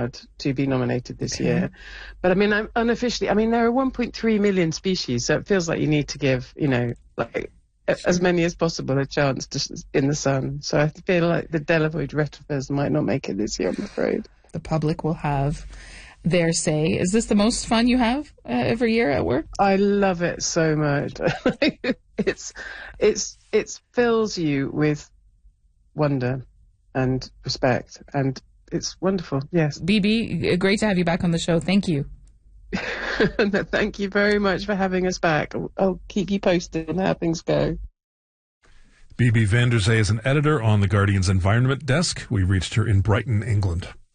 allowed to be nominated this year. But I mean, I'm unofficially, I mean, there are 1.3 million species, so it feels like you need to give, like as many as possible a chance in the sun. So I feel like the Delevoid retrofers might not make it this year, I'm afraid. The public will have their say. Is this the most fun you have every year at work? I love it so much. It fills you with wonder and respect, and it's wonderful. Yes. BB, great to have you back on the show. Thank you. Thank you very much for having us back. I'll keep you posted on how things go. BB van der Zee is an editor on The Guardian's Environment Desk. We reached her in Brighton, England.